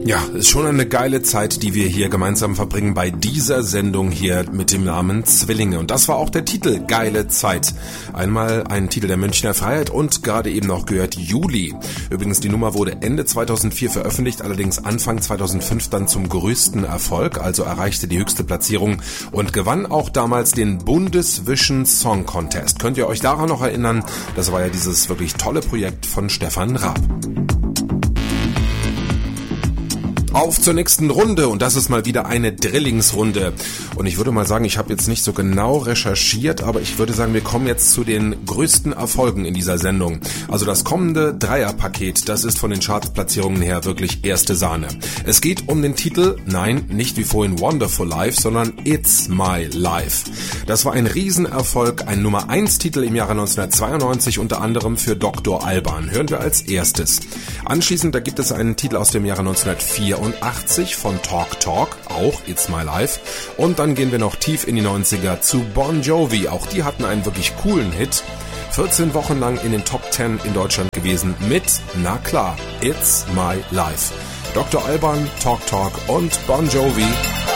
Ja, ist schon eine geile Zeit, die wir hier gemeinsam verbringen bei dieser Sendung hier mit dem Namen Zwillinge. Und das war auch der Titel, Geile Zeit. Einmal ein Titel der Münchner Freiheit und gerade eben noch gehört Juli. Übrigens, die Nummer wurde Ende 2004 veröffentlicht, allerdings Anfang 2005 dann zum größten Erfolg, also erreichte die höchste Platzierung und gewann auch damals den Bundesvision Song Contest. Könnt ihr euch daran noch erinnern? Das war ja dieses wirklich tolle Projekt von Stefan Raab. Auf zur nächsten Runde und das ist mal wieder eine Drillingsrunde. Und ich würde mal sagen, ich habe jetzt nicht so genau recherchiert, aber ich würde sagen, wir kommen jetzt zu den größten Erfolgen in dieser Sendung. Also das kommende Dreierpaket, das ist von den Chartplatzierungen her wirklich erste Sahne. Es geht um den Titel, nein, nicht wie vorhin Wonderful Life, sondern It's My Life. Das war ein Riesenerfolg, ein Nummer 1 Titel im Jahre 1992, unter anderem für Dr. Alban. Hören wir als erstes. Anschließend, da gibt es einen Titel aus dem Jahre 1984 von Talk Talk, auch It's My Life. Und dann gehen wir noch tief in die 90er zu Bon Jovi. Auch die hatten einen wirklich coolen Hit. 14 Wochen lang in den Top 10 in Deutschland gewesen mit, na klar, It's My Life. Dr. Alban, Talk Talk und Bon Jovi.